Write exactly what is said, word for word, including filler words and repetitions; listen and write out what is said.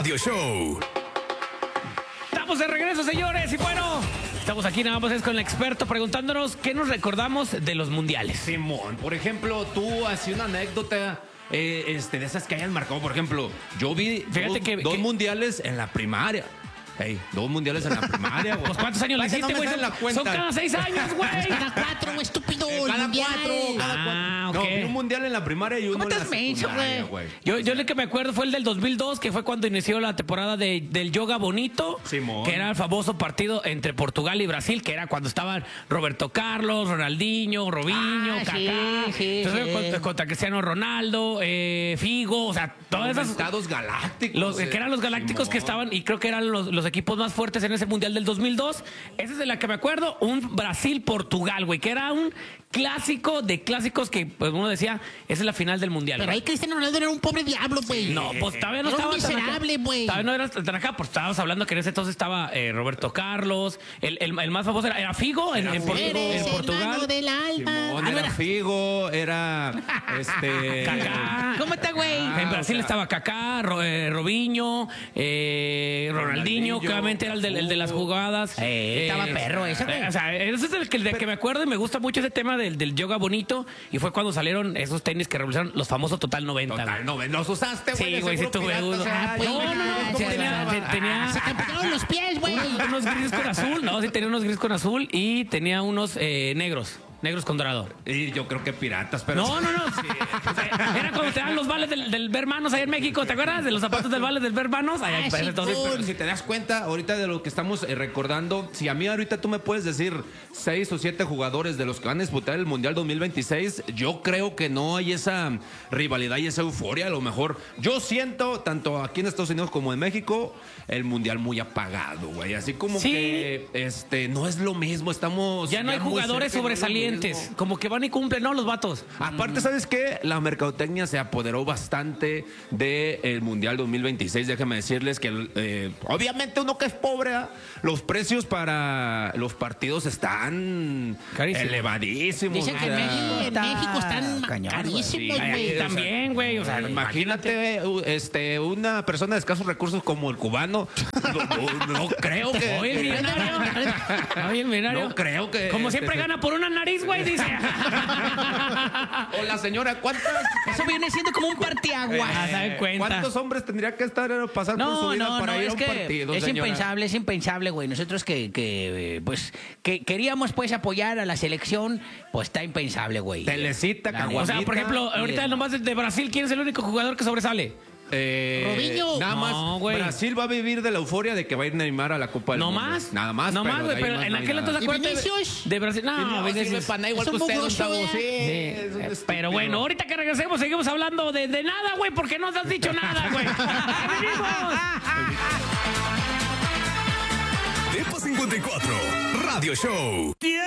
Radio Show. Estamos de regreso, señores, y bueno, estamos aquí nada más es con el experto preguntándonos qué nos recordamos de los mundiales. Simón, por ejemplo, tú así una anécdota eh, este, de esas que hayan marcado. Por ejemplo, yo vi Fíjate dos, que- dos que- mundiales en la primaria. Hey, dos mundiales en la primaria, güey. Pues ¿cuántos años le Pasa, hiciste, no me güey? sale la Son, cuenta. son cada seis años, güey. Cada cuatro, estúpido. Eh, el cada mundial. cuatro, cada Ah, cuatro. ok. No, vi un mundial en la primaria y uno ¿Cómo en la estás menso, secundaria, güey? güey. Yo, yo el que me acuerdo fue el del dos mil dos, que fue cuando inició la temporada de, del Yoga Bonito, Simón. que era el famoso partido entre Portugal y Brasil, que era cuando estaban Roberto Carlos, Ronaldinho, Robinho, Ah, Kaká, sí, sí, entonces, sí. Contra, contra Cristiano Ronaldo, eh, Figo, o sea, todas Los esas... estados galácticos. Los, eh. que eran los galácticos que Simón. estaban, y creo que eran los, los equipos más fuertes en ese mundial del dos mil dos. Esa es de la que me acuerdo, un Brasil-Portugal, güey, que era un clásico de clásicos que pues, uno decía, esa es la final del mundial. Pero güey. ahí Cristiano Ronaldo era un pobre diablo, güey. No, pues todavía no Era estaba un tan acá. miserable, güey. Todavía no era tan acá, pues estábamos hablando que en ese entonces estaba eh, Roberto Carlos, el, el, el más famoso era, era Figo en, en, Por- Eres en Portugal. hermano del alma. Simón, Ah, no era era- Figo, era este. Kaká. ¿Cómo está, güey? En Brasil o sea- estaba Kaká, Ro- eh, Robinho, eh, Ronaldinho, que obviamente era el de, el de las jugadas. Eh, estaba perro ese, güey. eh, O sea, ese es el que, el de que me acuerdo y me gusta mucho ese tema del, del yoga bonito. Y fue cuando salieron esos tenis que revolucionaron los famosos Total noventa. Total, güey. no, ven, los usaste, güey. Sí, de güey, sí seguro tuve piratas, uno. ay, pues, No, no, no, ¿cómo sí se tenía, llamaba? te- tenía- Se te amputaron los pies, güey. unos, unos grises con azul, no, sí tenía unos grises con azul y tenía unos eh, negros, negros con dorado. Y yo creo que piratas, pero. No, no, no. O sea, era cuando te dan los vales del, del Bermanos allá en México, ¿te acuerdas? De los zapatos del vales del Bermanos. Allá, Ah, pues, sí, entonces, cool. Pero si te das cuenta ahorita de lo que estamos eh, recordando, si a mí ahorita tú me puedes decir seis o siete jugadores de los que van a disputar el Mundial dos mil veintiséis, yo creo que no hay esa rivalidad y esa euforia. A lo mejor yo siento, tanto aquí en Estados Unidos como en México, el Mundial muy apagado, güey. Así como Sí. que este no es lo mismo, estamos... ya no hay muy jugadores cerca y no es lo sobresalientes. mismo. Como que van y cumplen, ¿no? Los vatos. Aparte, ¿sabes qué? La mercadotecnia se apoderó bastante del Mundial dos mil veintiséis. Déjame decirles que, eh, obviamente, uno que es pobre, ¿ah? Los precios para los partidos están Carísimo. elevadísimos. Dicen que o en sea, México, en está México están cañón, güey. carísimos, Sí, Ay, güey. aquí o sea, también, güey. O sea, Imagínate, u- este, una persona de escasos recursos como el cubano. No, no- no creo que. Oye, el millonario. Oye, el millonario. No creo que- Como siempre este- gana por una nariz, güey, dice. O la señora, ¿cuántas? Eso viene siendo como un parteaguas. Ah, se dan cuenta. ¿Cuántos hombres tendría que estar eh, pasando por su No, vida no, para no, ir a es un que partido? es señora? impensable, es impensable, güey. Nosotros que, que eh, pues, que queríamos, pues, apoyar a la selección, pues, está impensable, güey. Telecita, La caguamita. O sea, por ejemplo, ahorita nomás de, de Brasil, ¿quién es el único jugador que sobresale? Eh, Robinho. Nada más, No, güey. Brasil va a vivir de la euforia de que va a ir Neymar a la Copa del No Mundo. más. Nada más. No más, de güey. ahí Pero más en no hay aquel nada. entonces, ¿Y acuérdate de- Vinicius? de Brasil. No, No, Vinicius. sirve para nada igual Es que un usted, mugroso, Gustavo. ¿verdad? Sí, Sí, es un eh, estúpido. pero bueno, ahorita que regresemos seguimos hablando de, de nada, güey, porque no te has dicho nada, güey. ¡Ahí venimos! Tiempo cincuenta y cuatro. Radio Show.